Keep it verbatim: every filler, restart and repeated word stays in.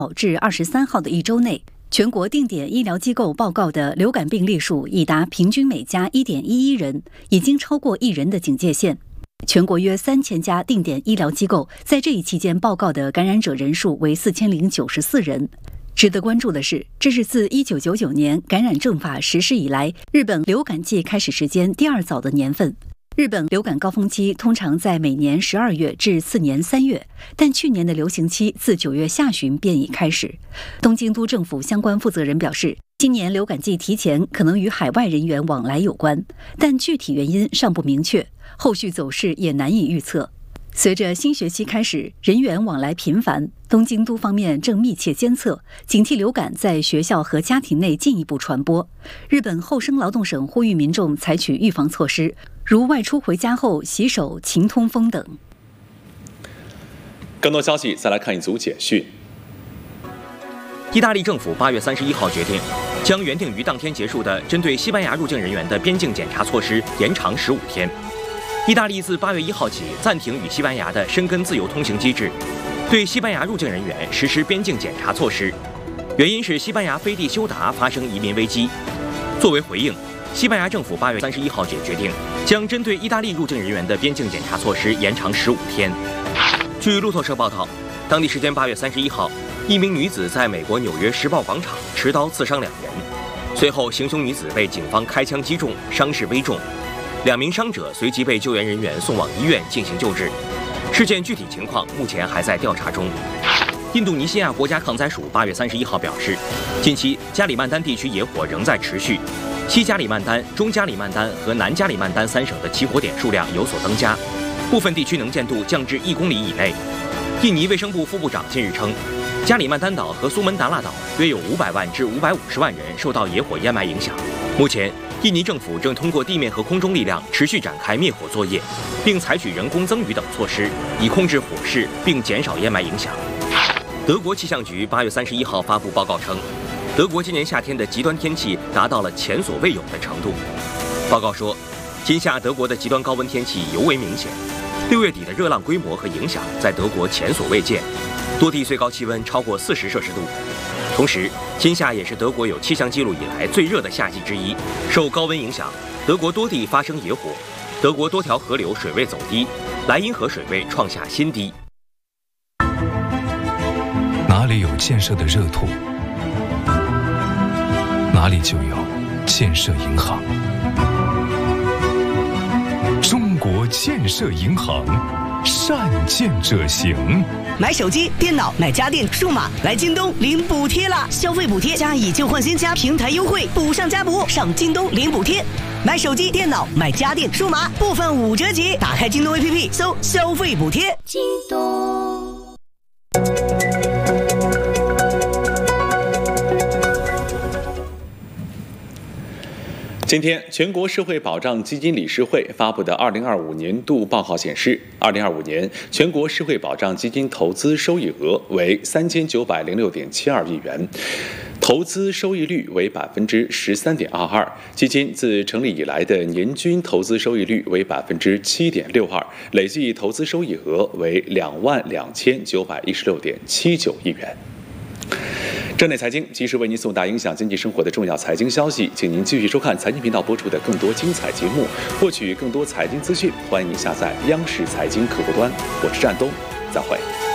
号至二十三号的一周内，全国定点医疗机构报告的流感病例数已达平均每家 一点一一 人，已经超过一人的警戒线。全国约三千家定点医疗机构在这一期间报告的感染者人数为四千零九十四人。值得关注的是，这是自一九九九年感染症法实施以来，日本流感季开始时间第二早的年份。日本流感高峰期通常在每年十二月至次年三月，但去年的流行期自九月下旬便已开始。东京都政府相关负责人表示，今年流感季提前可能与海外人员往来有关，但具体原因尚不明确，后续走势也难以预测。随着新学期开始，人员往来频繁，东京都方面正密切监测，警惕流感在学校和家庭内进一步传播。日本厚生劳动省呼吁民众采取预防措施，如外出回家后洗手、勤通风等。 更多消息，再来看一组简讯。 意大利政府八月三十一号决定，将原定于当天结束的针对西班牙入境人员的边境检查措施延长十五天。意大利自八月一号起暂停与西班牙的申根自由通行机制，对西班牙入境人员实施边境检查措施。原因是西班牙飞地休达发生移民危机。作为回应，西班牙政府八月三十一号也决定，将针对意大利入境人员的边境检查措施延长十五天。据路透社报道，当地时间八月三十一号，一名女子在美国纽约时报广场持刀刺伤两人，随后行凶女子被警方开枪击中，伤势危重。两名伤者随即被救援人员送往医院进行救治，事件具体情况目前还在调查中。印度尼西亚国家抗灾署八月三十一号表示，近期加里曼丹地区野火仍在持续，西加里曼丹、中加里曼丹和南加里曼丹三省的起火点数量有所增加，部分地区能见度降至一公里以内。印尼卫生部副部长近日称，加里曼丹岛和苏门答腊岛约有五百万至五百五十万人受到野火烟霾影响。目前，印尼政府正通过地面和空中力量持续展开灭火作业，并采取人工增雨等措施，以控制火势并减少烟霾影响。德国气象局八月三十一号发布报告称，德国今年夏天的极端天气达到了前所未有的程度。报告说，今夏德国的极端高温天气尤为明显，六月底的热浪规模和影响在德国前所未见，多地最高气温超过四十摄氏度。同时，今夏也是德国有气象记录以来最热的夏季之一。受高温影响，德国多地发生野火，德国多条河流水位走低，莱茵河水位创下新低。 哪里有建设的热土，哪里就有建设银行。中国建设银行，善建者行。 买手机、电脑、买家电、数码，来京东领补贴啦！消费补贴加以旧换新加平台优惠，补上加补，上京东领补贴。买手机、电脑、买家电、数码，部分五折起。打开京东 A P P， 搜消费补贴。京东。 今天，全国社会保障基金理事会发布的二零二五年度报告显示，二零二五年全国社会保障基金投资收益额为三千九百零六点七二亿元，投资收益率为百分之十三点二二。基金自成立以来的年均投资收益率为百分之七点六二，累计投资收益额为两万两千九百一十六点七九亿元。站内财经及时为您送达影响经济生活的重要财经消息，请您继续收看财经频道播出的更多精彩节目，获取更多财经资讯，欢迎你下载央视财经客户端。我是战东，再会。